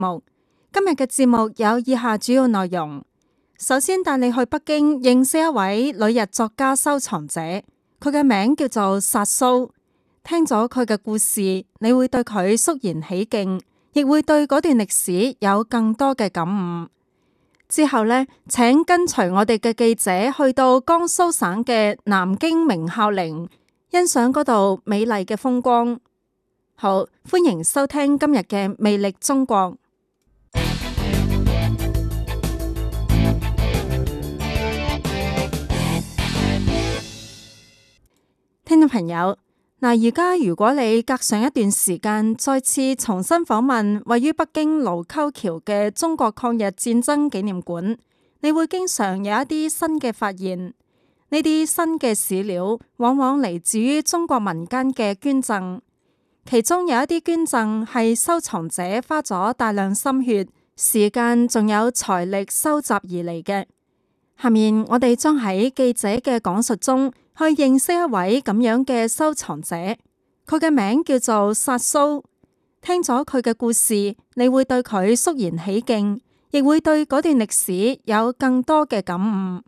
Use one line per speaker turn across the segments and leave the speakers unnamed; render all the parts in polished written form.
目。今日嘅節目有以下主要內容：首先帶你去北京認識一位旅日作家收藏者，佢嘅名叫做薩蘇。聽咗佢嘅故事，你會對佢肅然起敬，亦會對嗰段歷史有更多嘅感悟。之後呢，請跟隨我哋嘅記者去到江蘇省嘅南京明孝陵，欣賞嗰度美麗嘅風光。好，歡迎收聽今日嘅魅力中國。聽眾朋友，而家如果你隔上一段時間再次重新訪問位於北京盧溝橋嘅中國抗日戰爭紀念館，你會經常有一啲新嘅發現。呢啲新嘅史料往往嚟自於中國民間嘅捐贈，其中有一啲捐贈係收藏者花咗大量心血、時間仲有財力收集而嚟嘅。下面我哋將喺記者嘅講述中去認識一位咁樣嘅收藏者，佢嘅名叫做薩蘇。聽咗佢嘅故事，你會對佢肅然起敬，亦會對嗰段歷史有更多嘅感悟。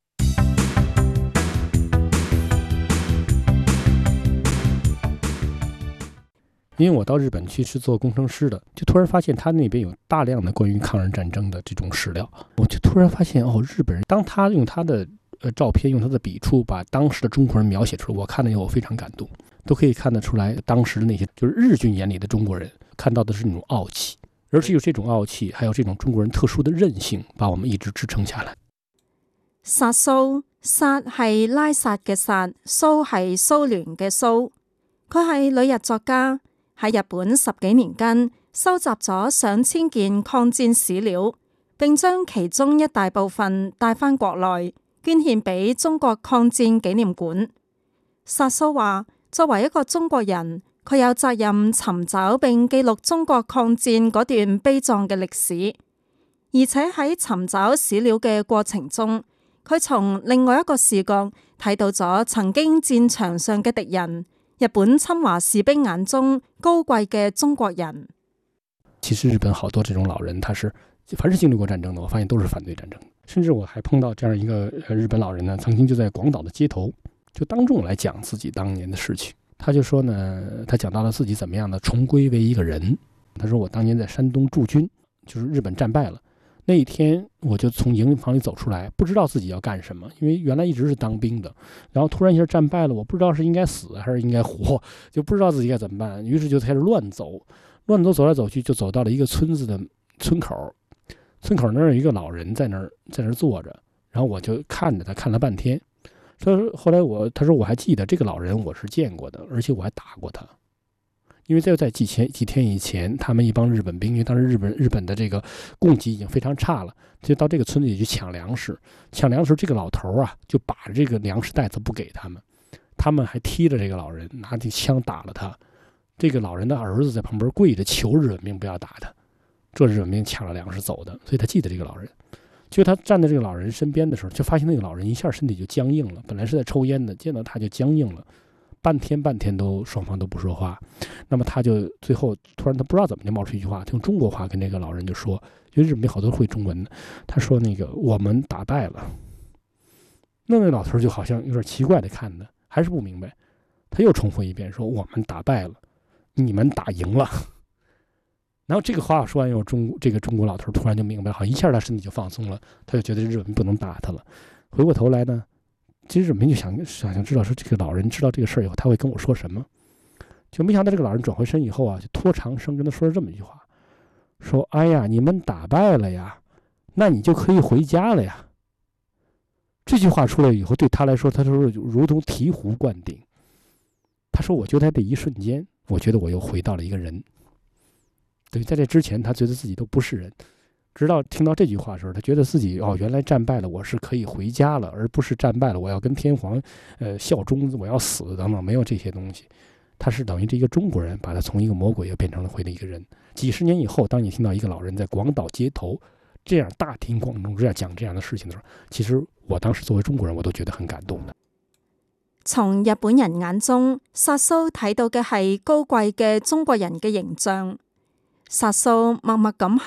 因為我到日本去是做工程師的，就突然發現他那邊有大量的關於抗日戰爭的這種史料，我就突然發現日本人當他用他的照片，用他的筆觸把當時的中國人描寫出來，我看了以後我非常感動，都可以看得出來當時的那些就是日軍眼裡的中國人看到的是那種傲氣，而是有這種傲氣還有這種中國人特殊的韌性把我們一直支撐下來。
薩蘇，薩係拉薩嘅薩，蘇係蘇聯嘅蘇，佢係旅日作家。喺日本10幾年間，收集咗上千件抗戰史料，並將其中一大部分帶返國內，捐獻俾中國抗戰紀念館。薩蘇話：作為一個中國人，佢有責任尋找並記錄中國抗戰嗰段悲壯嘅歷史，而且喺尋找史料嘅過程中，佢從另外一個視角睇到咗曾經戰場上嘅敵人。日本侵華士兵眼中高貴嘅中國人。
其實日本好多這種老人，他是凡是經歷過戰爭的，我發現都是反對戰爭。甚至我還碰到這樣一個日本老人呢，曾經就在廣島的街頭就當眾來講自己當年的事情。他就說呢，他講到了自己怎麼樣的重歸為一個人。他說我當年在山東駐軍，就是日本戰敗了。那一天我就從營房裡走出來，不知道自己要幹什麼，因為原來一直是當兵的，然後突然一下戰敗了，我不知道是應該死還是應該活，就不知道自己該怎麼辦，於是就開始亂走，走來走去，就走到了一個村子的村口，村口那兒有一個老人在那兒坐着，然後我就看着他看了半天，後來他說我還記得這個老人我是見過的，而且我還打過他。因為在幾天以前，他們一幫日本兵，因為當時日本的這個供給已經非常差了，就到這個村子裡去搶糧食。搶糧食，這個老頭啊，就把這個糧食袋子不給他們，他們還踢着這個老人，拿起槍打了他。這個老人的兒子在旁邊跪着求日本兵不要打他，這日本兵搶了糧食走的，所以他記得這個老人。就他站在這個老人身邊的時候，就發現那個老人一下身體就僵硬了，本來是在抽煙的，見到他就僵硬了。半天都雙方都不說話，那麼他就最後突然他不知道怎麼就冒出一句話，他用中國話跟那個老人就說，因為日本好多會中文的，他說那個我們打敗了。那個老頭就好像有點奇怪的看的，還是不明白，他又重複一遍說我們打敗了，你們打贏了。然後這個話說完以後，這個中國老頭突然就明白，好像一下他身體就放鬆了，他就覺得日本不能打他了。回過頭來呢，其實日本人就想知道說這個老人知道這個事以後他會跟我說什麼，就沒想到這個老人轉回身以後啊，就拖長聲跟他說了這麼一句話，說哎呀你們打敗了呀，那你就可以回家了呀。這句話出來以後對他來說，他說如同醍醐灌頂。他說我就在這一瞬間，我覺得我又回到了一個人。對，在這之前他覺得自己都不是人，直到聽到這句話的時候，他覺得自己原來戰敗了，我是可以回家了，而不是戰敗了我要跟天皇效忠，我要死等等，沒有這些東西。他是等於這一個中國人，把他從一個魔鬼又變成了回了一個人。幾十年以後，當你聽到一個老人在廣島街頭這樣大庭廣眾這樣講這樣的事情的時候，其實我當時作為中國人，我都覺得很感動的。
從日本人眼中，薩蘇睇到嘅係高貴嘅中國人嘅形象。薩蘇默默咁